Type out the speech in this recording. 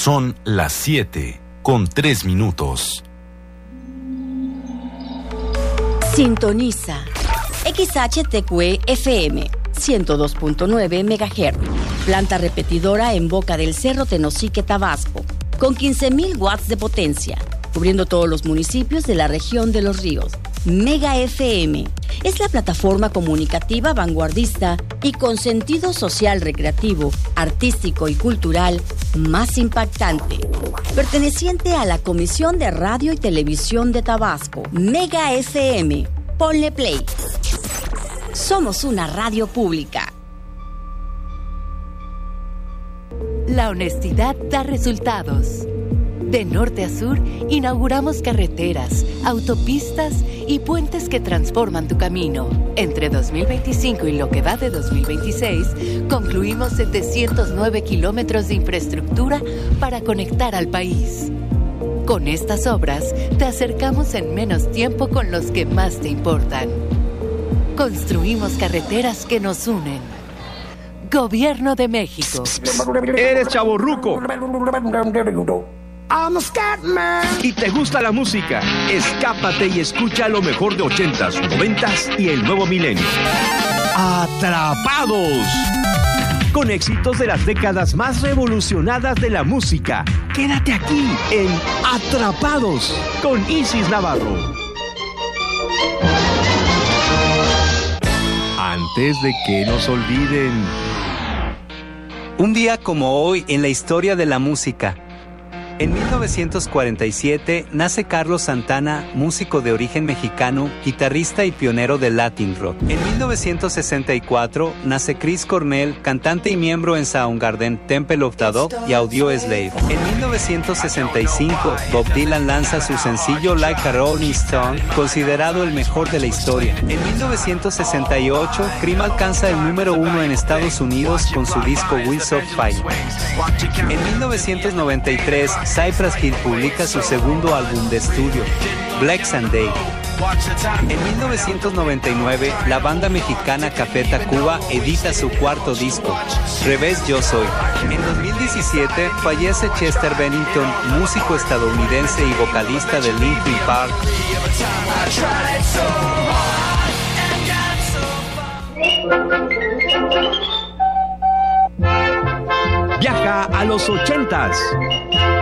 Son las 7:03. Sintoniza XHTQ FM 102.9 MHz. Planta repetidora en Boca del Cerro, Tenosique, Tabasco, con 15,000 watts de potencia, cubriendo todos los municipios de la región de Los Ríos. Mega FM es la plataforma comunicativa vanguardista y con sentido social, recreativo, artístico y cultural más impactante, perteneciente a la Comisión de Radio y Televisión de Tabasco. Mega FM. Ponle play. Somos una radio pública. La honestidad da resultados. De norte a sur, inauguramos carreteras, autopistas y puentes que transforman tu camino. Entre 2025 y lo que va de 2026, concluimos 709 kilómetros de infraestructura para conectar al país. Con estas obras, te acercamos en menos tiempo con los que más te importan. Construimos carreteras que nos unen. Gobierno de México. Eres chavorruco y te gusta la música. Escápate y escucha lo mejor de 80s, 90s y el nuevo milenio. ¡Atrapados! Con éxitos de las décadas más revolucionadas de la música. Quédate aquí en Atrapados con Isis Navarro. Antes de que nos olviden. Un día como hoy en la historia de la música. En 1947 nace Carlos Santana, músico de origen mexicano, guitarrista y pionero del Latin Rock. En 1964 nace Chris Cornell, cantante y miembro en Soundgarden, Temple of the Dog y Audioslave. En 1965 Bob Dylan lanza su sencillo Like a Rolling Stone, considerado el mejor de la historia. En 1968 Cream alcanza el número 1 en Estados Unidos con su disco Wheels of Fire. En 1993 Cypress Hill publica su segundo álbum de estudio, Black Sunday. En 1999, la banda mexicana Café Tacuba edita su cuarto disco, Revés Yo Soy. En 2017, fallece Chester Bennington, músico estadounidense y vocalista de Linkin Park. Viaja a los 80s.